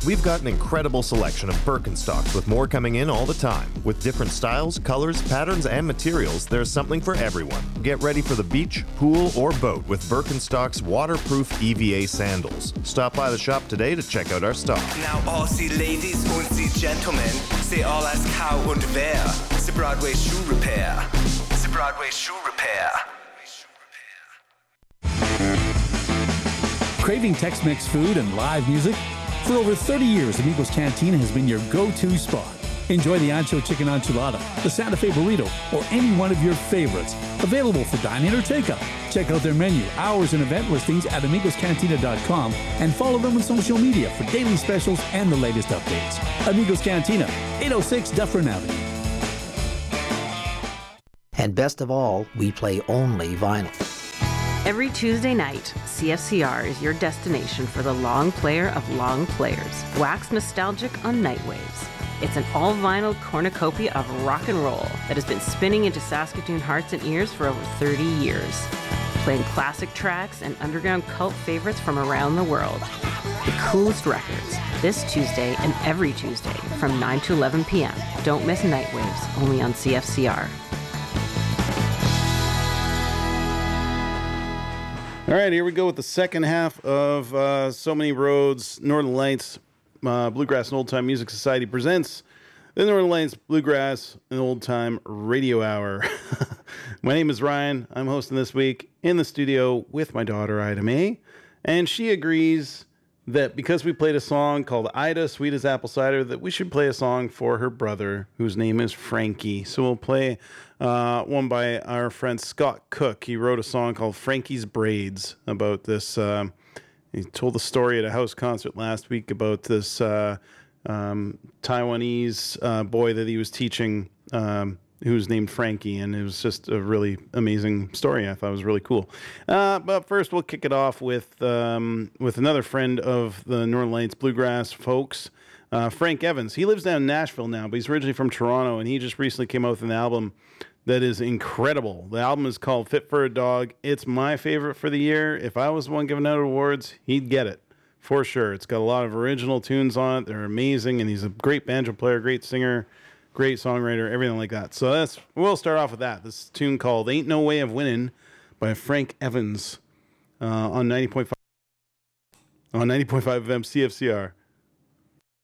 We've got an incredible selection of Birkenstocks with more coming in all the time. With different styles, colors, patterns, and materials, there's something for everyone. Get ready for the beach, pool, or boat with Birkenstock's waterproof EVA sandals. Stop by the shop today to check out our stock. Now all Sie Ladies und Sie Gentlemen, say all as Kau und Wer. The Broadway Shoe Repair. The Broadway Shoe Repair. Craving Tex-Mex food and live music? For over 30 years, Amigos Cantina has been your go-to spot. Enjoy the Ancho Chicken Enchilada, the Santa Fe Burrito, or any one of your favorites. Available for dine-in or takeout. Check out their menu, hours, and event listings at amigoscantina.com and follow them on social media for daily specials and the latest updates. Amigos Cantina, 806 Dufferin Avenue. And best of all, we play only vinyl. Every Tuesday night, CFCR is your destination for the long player of long players. Wax nostalgic on Nightwaves. It's an all-vinyl cornucopia of rock and roll that has been spinning into Saskatoon hearts and ears for over 30 years. Playing classic tracks and underground cult favorites from around the world. The coolest records, this Tuesday and every Tuesday from 9 to 11 p.m. Don't miss Nightwaves, only on CFCR. All right, here we go with the second half of So Many Roads. Northern Lights Bluegrass and Old Time Music Society presents the Northern Lights Bluegrass and Old Time Radio Hour. My name is Ryan. I'm hosting this week in the studio with my daughter, Ida May. And she agrees that because we played a song called Ida, Sweet as Apple Cider, that we should play a song for her brother, whose name is Frankie. So we'll play one by our friend Scott Cook. He wrote a song called Frankie's Braids about this. He told the story at a house concert last week about this Taiwanese boy that he was teaching, who was named Frankie, and it was just a really amazing story. I thought it was really cool. But first, we'll kick it off with another friend of the Northern Lights Bluegrass folks, Frank Evans. He lives down in Nashville now, but he's originally from Toronto, and he just recently came out with an album that is incredible. The album is called Fit for a Dog. It's my favorite for the year. If I was the one giving out awards, he'd get it for sure. It's got a lot of original tunes on it. They're amazing, and he's a great banjo player, great singer, great songwriter, everything like that. So we'll start off with that. This tune called Ain't No Way of Winning by Frank Evans on 90.5 FM CFCR.